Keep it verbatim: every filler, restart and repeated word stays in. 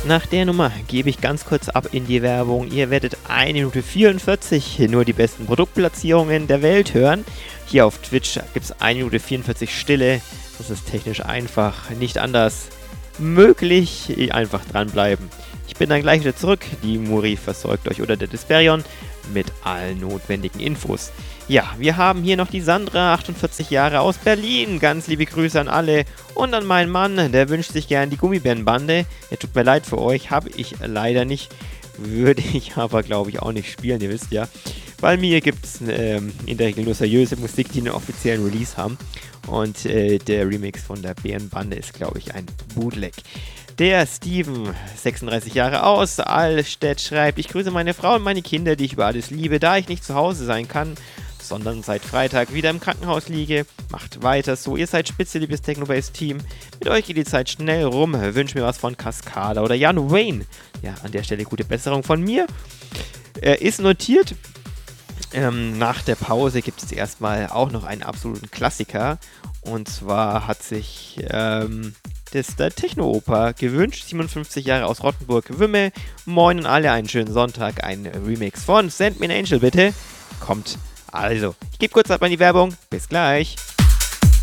Nach der Nummer gebe ich ganz kurz ab in die Werbung. Ihr werdet eine Minute vierundvierzig nur die besten Produktplatzierungen der Welt hören. Hier auf Twitch gibt es eine Minute vierundvierzig Stille. Das ist technisch einfach nicht anders möglich. Einfach dranbleiben. Ich bin dann gleich wieder zurück. Die Muri versorgt euch oder der Desperion mit allen notwendigen Infos. Ja, wir haben hier noch die Sandra, achtundvierzig Jahre aus Berlin. Ganz liebe Grüße an alle. Und an meinen Mann, der wünscht sich gern die Gummibärenbande. Ja, tut mir leid für euch, habe ich leider nicht. Würde ich aber, glaube ich, auch nicht spielen, ihr wisst ja. Bei mir gibt es ähm, in der Regel nur seriöse Musik, die einen offiziellen Release haben. Und äh, der Remix von der Bärenbande ist, glaube ich, ein Bootleg. Der Steven, sechsunddreißig Jahre aus, Allstedt schreibt: Ich grüße meine Frau und meine Kinder, die ich über alles liebe, da ich nicht zu Hause sein kann, sondern seit Freitag wieder im Krankenhaus liege. Macht weiter so, ihr seid spitze, liebes Technobase-Team. Mit euch geht die Zeit schnell rum. Wünsche mir was von Cascada oder Jan Wayne. Ja, an der Stelle gute Besserung von mir. Er ist notiert. Ähm, nach der Pause gibt es erstmal auch noch einen absoluten Klassiker. Und zwar hat sich ähm, das der Techno-Oper gewünscht. siebenundfünfzig Jahre aus Rottenburg-Wümme. Moin und alle, einen schönen Sonntag. Ein Remix von Send Me an Angel, bitte. Kommt also. Ich gebe kurz ab an die Werbung. Bis gleich.